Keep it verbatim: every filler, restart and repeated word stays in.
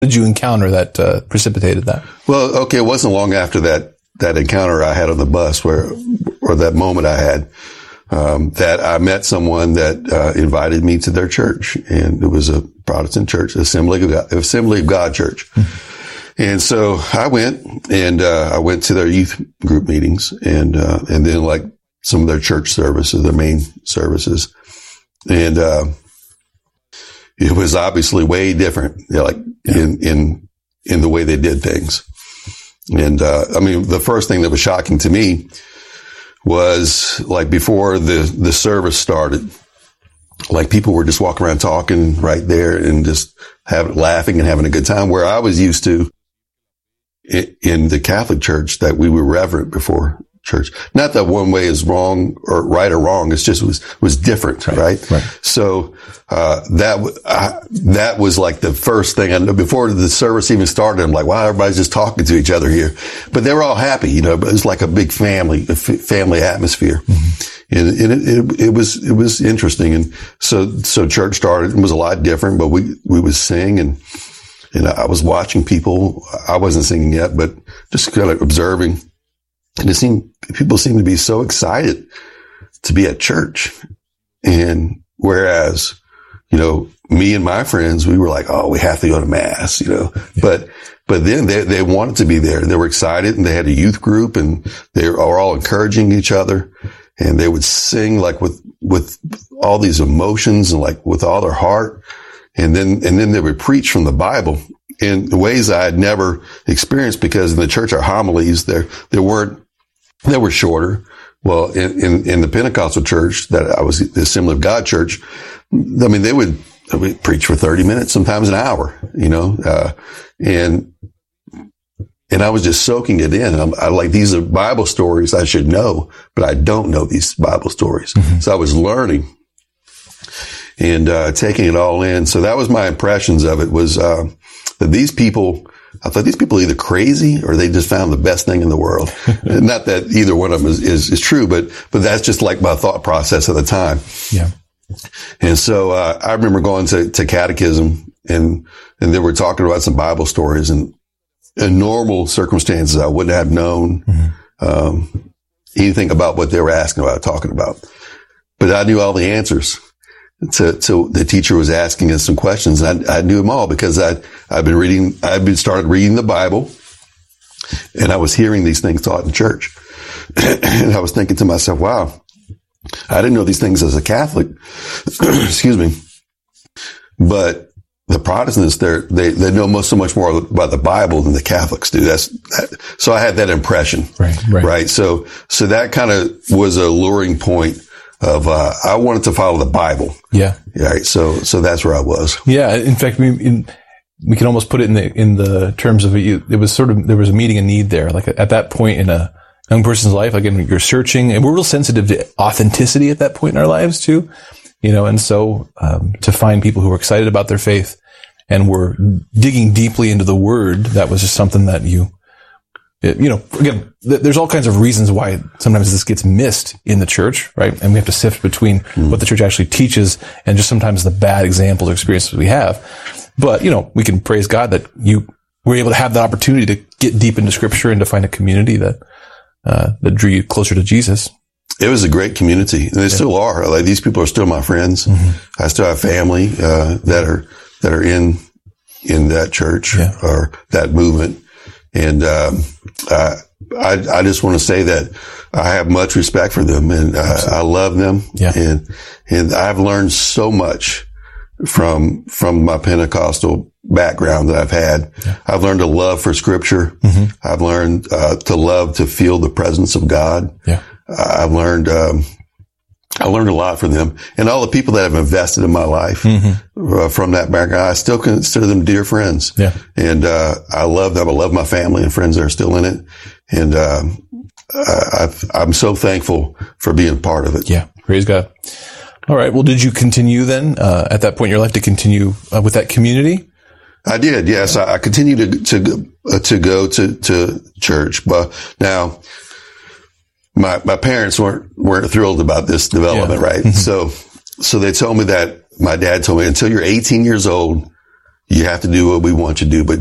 did you encounter that uh, precipitated that? Well, okay, it wasn't long after that that encounter I had on the bus, where or that moment I had, um, that I met someone that uh, invited me to their church, and it was a Protestant church, Assembly of God, Assembly of God Church. Mm-hmm. And so I went, and uh, I went to their youth group meetings, and uh, and then like some of their church services, their main services, and uh, it was obviously way different, you know, like yeah. in in in the way they did things. And uh, I mean, the first thing that was shocking to me was like before the the service started, like people were just walking around talking right there and just having laughing and having a good time. Where I was used to in the Catholic Church that we were reverent before church. Not that one way is wrong or right or wrong. It's just, it was, was different. Right. Right. right. So, uh, that, uh, that was like the first thing I knew before the service even started. I'm like, wow, everybody's just talking to each other here, but they were all happy, you know, but it was like a big family, a f- family atmosphere. Mm-hmm. And, and it, it, it was, it was interesting. And so, so church started and was a lot different, but we, we would sing and, and I was watching people. I wasn't singing yet, but just kind of observing. And it seemed, people seemed to be so excited to be at church. And whereas, you know, me and my friends, we were like, oh, we have to go to mass, you know, yeah. but, but then they, they wanted to be there. They were excited and they had a youth group and they were all encouraging each other. And they would sing like with, with all these emotions and like with all their heart. And then, and then they would preach from the Bible in ways I had never experienced, because in the church, our homilies, there, there weren't, they were shorter. Well, in, in, in the Pentecostal church that I was, the Assembly of God Church, I mean, they would, they would preach for thirty minutes, sometimes an hour, you know, uh, and, and I was just soaking it in. I'm, I like, these are Bible stories I should know, but I don't know these Bible stories. Mm-hmm. So I was learning and, uh, taking it all in. So that was my impressions of it, was, uh, that these people, I thought these people are either crazy or they just found the best thing in the world. Not that either one of them is, is, is true, but, but that's just like my thought process at the time. Yeah. And so, uh, I remember going to, to catechism and, and they were talking about some Bible stories, and in normal circumstances, I wouldn't have known, mm-hmm. um, anything about what they were asking about, talking about, but I knew all the answers. To, to the teacher was asking us some questions, and I, I knew them all because I, I've been reading, I've been started reading the Bible, and I was hearing these things taught in church. And I was thinking to myself, wow, I didn't know these things as a Catholic. Excuse me. But the Protestants, they're, they, they know most, so much more about the Bible than the Catholics do. That's, that, so I had that impression. Right. Right. Right. So, so that kind of was a luring point of, uh, I wanted to follow the Bible. Yeah. Right. So, so that's where I was. Yeah. In fact, we, in, we can almost put it in the, in the terms of it, it was sort of, there was a meeting a need there. Like at that point in a young person's life, again, you're searching, and we're real sensitive to authenticity at that point in our lives too, you know, and so, um, to find people who were excited about their faith and were digging deeply into the Word, that was just something that you, It, you know, again, th- there's all kinds of reasons why sometimes this gets missed in the church, right? And we have to sift between mm. what the church actually teaches and just sometimes the bad examples or experiences we have. But, you know, we can praise God that you were able to have the opportunity to get deep into Scripture and to find a community that, uh, that drew you closer to Jesus. It was a great community, and they yeah. still are. Like, these people are still my friends. Mm-hmm. I still have family, uh, that are, that are in, in that church yeah. or that movement. And, um, uh, I, I just want to say that I have much respect for them, and uh, I love them. Yeah. And, and I've learned so much from, from my Pentecostal background that I've had. Yeah. I've learned a love for Scripture. Mm-hmm. I've learned, uh, to love to feel the presence of God. Yeah. I've learned, um, I learned a lot from them, and all the people that have invested in my life, mm-hmm. uh, from that background. I still consider them dear friends. Yeah. And, uh, I love them. I love my family and friends that are still in it. And, um, I, I'm so thankful for being part of it. Yeah. Praise God. All right. Well, did you continue then, uh, at that point in your life to continue uh, with that community? I did. Yes. I, I continued to, to, uh, to go to, to church. But now, My, my parents weren't, weren't thrilled about this development, yeah. right? Mm-hmm. So, so they told me that my dad told me until you're eighteen years old, You have to do what we want you to do, but